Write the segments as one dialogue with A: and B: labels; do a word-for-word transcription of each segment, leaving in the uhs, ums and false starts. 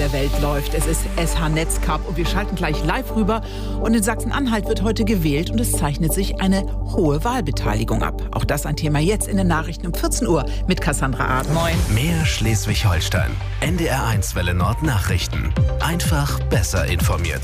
A: der Welt läuft. Es ist S H Netzcup und wir schalten gleich live rüber. Und in Sachsen-Anhalt wird heute gewählt und es zeichnet sich eine hohe Wahlbeteiligung ab. Auch das ein Thema jetzt in den Nachrichten um vierzehn Uhr mit Cassandra Ard. Moin.
B: Mehr Schleswig-Holstein. N D R eins Welle Nord Nachrichten. Einfach besser informiert.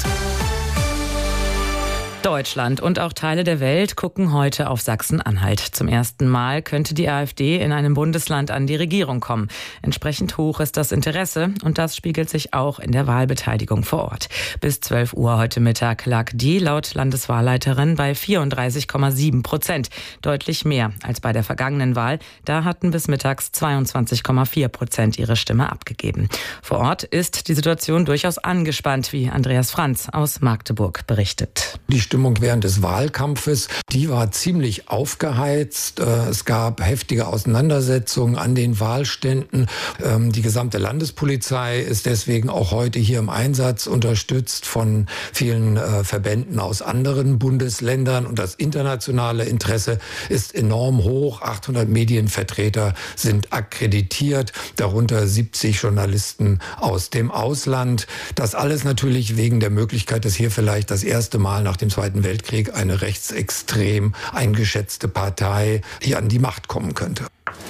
C: Deutschland und auch Teile der Welt gucken heute auf Sachsen-Anhalt. Zum ersten Mal könnte die AfD in einem Bundesland an die Regierung kommen. Entsprechend hoch ist das Interesse und das spiegelt sich auch in der Wahlbeteiligung vor Ort. Bis zwölf Uhr heute Mittag lag die laut Landeswahlleiterin bei vierunddreißig Komma sieben Prozent. Deutlich mehr als bei der vergangenen Wahl. Da hatten bis mittags zweiundzwanzig Komma vier Prozent ihre Stimme abgegeben. Vor Ort ist die Situation durchaus angespannt, wie Andreas Franz aus Magdeburg berichtet.
D: Die Stimmung während des Wahlkampfes, die war ziemlich aufgeheizt. Es gab heftige Auseinandersetzungen an den Wahlständen. Die gesamte Landespolizei ist deswegen auch heute hier im Einsatz, unterstützt von vielen Verbänden aus anderen Bundesländern. Und das internationale Interesse ist enorm hoch. achthundert Medienvertreter sind akkreditiert, darunter siebzig Journalisten aus dem Ausland. Das alles natürlich wegen der Möglichkeit, dass hier vielleicht das erste Mal nach dem Zweiten Weltkrieg eine rechtsextrem eingeschätzte Partei hier an die Macht kommen könnte.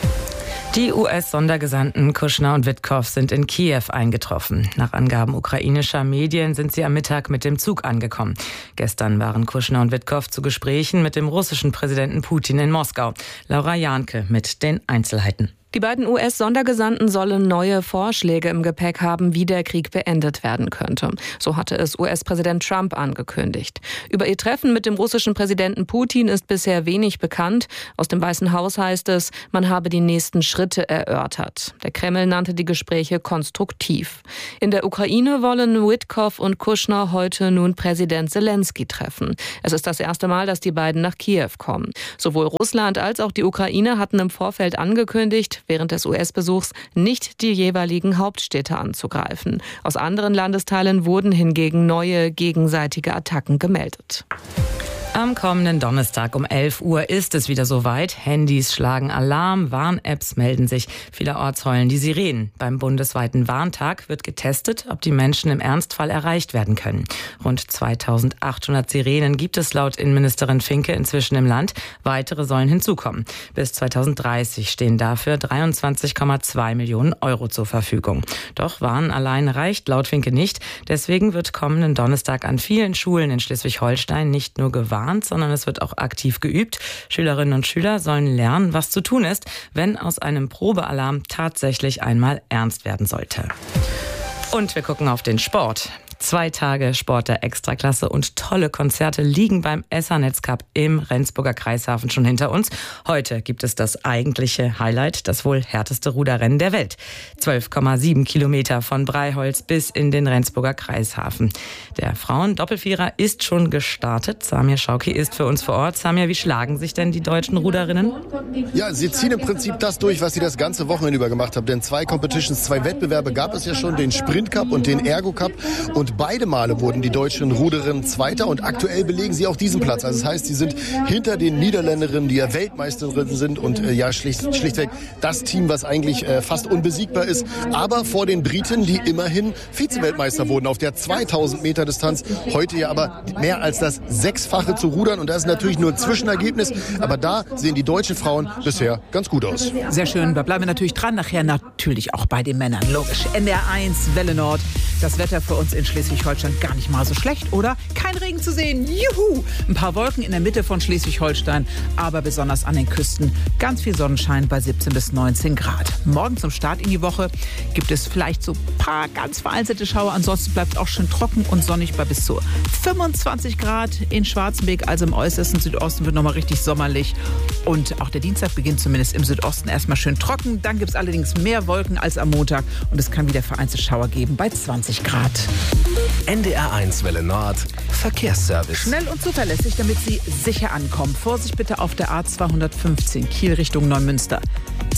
C: Die U S-Sondergesandten Kushner und Witkow sind in Kiew eingetroffen. Nach Angaben ukrainischer Medien sind sie am Mittag mit dem Zug angekommen. Gestern waren Kushner und Witkow zu Gesprächen mit dem russischen Präsidenten Putin in Moskau. Laura Jahnke mit den Einzelheiten.
E: Die beiden U S-Sondergesandten sollen neue Vorschläge im Gepäck haben, wie der Krieg beendet werden könnte. So hatte es U S-Präsident Trump angekündigt. Über ihr Treffen mit dem russischen Präsidenten Putin ist bisher wenig bekannt. Aus dem Weißen Haus heißt es, man habe die nächsten Schritte erörtert. Der Kreml nannte die Gespräche konstruktiv. In der Ukraine wollen Witkow und Kushner heute nun Präsident Zelensky treffen. Es ist das erste Mal, dass die beiden nach Kiew kommen. Sowohl Russland als auch die Ukraine hatten im Vorfeld angekündigt, während des U S-Besuchs nicht die jeweiligen Hauptstädte anzugreifen. Aus anderen Landesteilen wurden hingegen neue gegenseitige Attacken gemeldet.
C: Am kommenden Donnerstag um elf Uhr ist es wieder soweit. Handys schlagen Alarm, Warn-Apps melden sich. Vielerorts heulen die Sirenen. Beim bundesweiten Warntag wird getestet, ob die Menschen im Ernstfall erreicht werden können. Rund zweitausendachthundert Sirenen gibt es laut Innenministerin Finke inzwischen im Land. Weitere sollen hinzukommen. Bis zweitausenddreißig stehen dafür dreiundzwanzig Komma zwei Millionen Euro zur Verfügung. Doch Warnen allein reicht laut Finke nicht. Deswegen wird kommenden Donnerstag an vielen Schulen in Schleswig-Holstein nicht nur gewarnt, sondern es wird auch aktiv geübt. Schülerinnen und Schüler sollen lernen, was zu tun ist, wenn aus einem Probealarm tatsächlich einmal ernst werden sollte. Und wir gucken auf den Sport. Zwei Tage Sport der Extraklasse und tolle Konzerte liegen beim S H Netzcup im Rendsburger Kreishafen schon hinter uns. Heute gibt es das eigentliche Highlight, das wohl härteste Ruderrennen der Welt. zwölf Komma sieben Kilometer von Breiholz bis in den Rendsburger Kreishafen. Der Frauen-Doppelvierer ist schon gestartet. Samir Schauki ist für uns vor Ort. Samir, wie schlagen sich denn die deutschen Ruderinnen?
F: Ja, sie ziehen im Prinzip das durch, was sie das ganze Wochenende über gemacht haben. Denn zwei Competitions, zwei Wettbewerbe gab es ja schon, den Sprint Cup und den Ergo Cup. Und beide Male wurden die deutschen Ruderinnen Zweiter und aktuell belegen sie auch diesen Platz. Also das heißt, sie sind hinter den Niederländerinnen, die ja Weltmeisterinnen sind und äh, ja schlicht, schlichtweg das Team, was eigentlich äh, fast unbesiegbar ist. Aber vor den Briten, die immerhin Vize-Weltmeister wurden auf der zweitausend Meter Distanz. Heute ja aber mehr als das Sechsfache zu rudern und das ist natürlich nur ein Zwischenergebnis. Aber da sehen die deutschen Frauen bisher ganz gut aus.
A: Sehr schön, da bleiben wir natürlich dran. Nachher natürlich auch bei den Männern. Logisch. N D R eins, Welle Nord. Das Wetter für uns in Schleswig-Holstein gar nicht mal so schlecht, oder? Kein Regen zu sehen. Juhu! Ein paar Wolken in der Mitte von Schleswig-Holstein, aber besonders an den Küsten ganz viel Sonnenschein bei siebzehn bis neunzehn Grad. Morgen zum Start in die Woche gibt es vielleicht so ein paar ganz vereinzelte Schauer. Ansonsten bleibt es auch schön trocken und sonnig bei bis zu fünfundzwanzig Grad in Schwarzenberg. Also im äußersten Südosten wird nochmal richtig sommerlich. Und auch der Dienstag beginnt zumindest im Südosten erstmal schön trocken. Dann gibt es allerdings mehr Wolken als am Montag und es kann wieder vereinzelte Schauer geben bei zwanzig Grad.
B: N D R eins Welle Nord Verkehrsservice.
A: Schnell und zuverlässig, damit Sie sicher ankommen. Vorsicht bitte auf der A zweihundertfünfzehn Kiel Richtung Neumünster.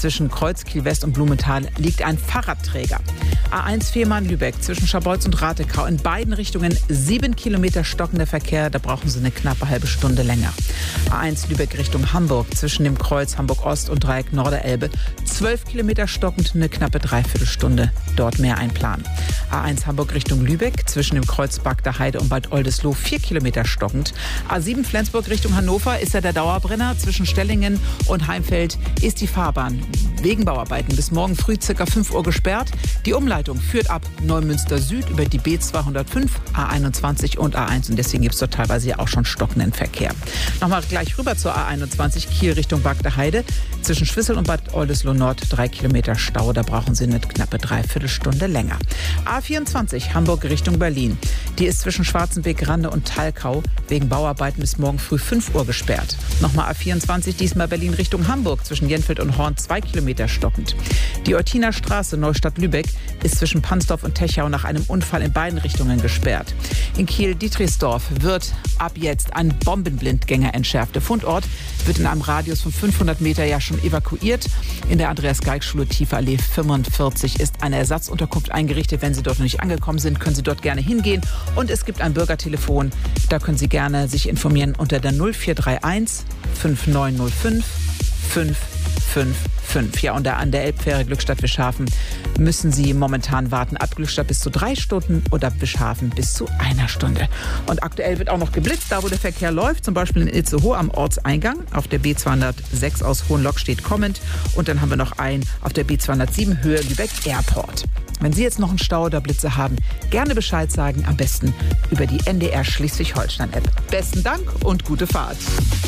A: Zwischen Kreuzkiel West und Blumenthal liegt ein Fahrradträger. A eins Fehmarn-Lübeck zwischen Scharbeutz und Ratekau. In beiden Richtungen sieben Kilometer stockender Verkehr. Da brauchen Sie eine knappe halbe Stunde länger. A eins Lübeck Richtung Hamburg zwischen dem Kreuz Hamburg-Ost und Dreieck Norderelbe. zwölf Kilometer stockend, eine knappe Dreiviertelstunde. Dort mehr einplanen. A eins Hamburg Richtung Lübeck zwischen dem Kreuz Bagder Heide und Bad Oldesloe. vier Kilometer stockend. A sieben Flensburg Richtung Hannover ist ja der Dauerbrenner. Zwischen Stellingen und Heimfeld ist die Fahrbahn wegen Bauarbeiten bis morgen früh ca. fünf Uhr gesperrt. Die Umleitung führt ab Neumünster Süd über die B zweihundertfünf, A einundzwanzig und A eins. Und deswegen gibt es dort teilweise ja auch schon stockenden Verkehr. Nochmal gleich rüber zur A einundzwanzig, Kiel Richtung Bagder Heide. Zwischen Schwissel und Bad Oldesloe Nord drei Kilometer Stau. Da brauchen Sie eine knappe Dreiviertelstunde länger. A vierundzwanzig, Hamburg Richtung Berlin. Die ist zwischen Schwarzenbeck, Rande und Thalkau wegen Bauarbeiten bis morgen früh fünf Uhr gesperrt. Nochmal A vierundzwanzig, diesmal Berlin Richtung Hamburg. Zwischen Jenfeld und Horn zwei Kilometer stockend. Die Eutiner Straße Neustadt-Lübeck ist zwischen Pansdorf und Techau nach einem Unfall in beiden Richtungen gesperrt. In Kiel-Dietrichsdorf wird ab jetzt ein Bombenblindgänger entschärft. Der Fundort wird in einem Radius von fünfhundert Meter ja schon evakuiert. In der Andreas-Geig-Schule Tiefe Allee fünfundvierzig ist eine Ersatzunterkunft eingerichtet. Wenn Sie dort noch nicht angekommen sind, können Sie dort gerne hingehen. Und es gibt ein Bürgertelefon. Da können Sie gerne sich informieren unter der null vier drei eins fünf neun null fünf fünf fünf fünf. Ja, und an der Elbfähre Glückstadt-Wischhafen müssen Sie momentan warten. Ab Glückstadt bis zu drei Stunden oder ab Wischhafen bis zu einer Stunde. Und aktuell wird auch noch geblitzt, da wo der Verkehr läuft, zum Beispiel in Itzehoe am Ortseingang. Auf der B zweihundertsechs aus Hohenlock steht kommend. Und dann haben wir noch einen auf der B zweihundertsieben Höhe Lübeck Airport. Wenn Sie jetzt noch einen Stau oder Blitze haben, gerne Bescheid sagen, am besten über die N D R Schleswig-Holstein-App. Besten Dank und gute Fahrt.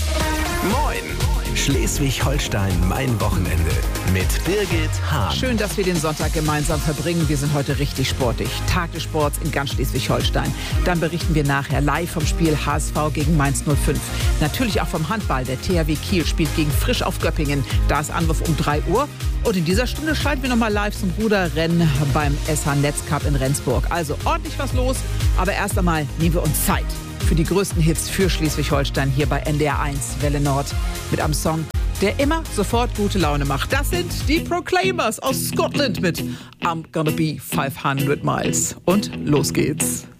B: Moin! Schleswig-Holstein, mein Wochenende mit Birgit Hahn.
A: Schön, dass wir den Sonntag gemeinsam verbringen. Wir sind heute richtig sportlich. Tag des Sports in ganz Schleswig-Holstein. Dann berichten wir nachher live vom Spiel H S V gegen Mainz null fünf. Natürlich auch vom Handball. Der T H W Kiel spielt gegen Frisch auf Göppingen. Da ist Anwurf um drei Uhr. Und in dieser Stunde schalten wir nochmal live zum Ruderrennen beim S H Netzcup in Rendsburg. Also ordentlich was los. Aber erst einmal nehmen wir uns Zeit für die größten Hits für Schleswig-Holstein hier bei N D R eins Welle Nord mit einem Song, der immer sofort gute Laune macht. Das sind die Proclaimers aus Scotland mit I'm Gonna Be fünfhundert Miles. Und los geht's.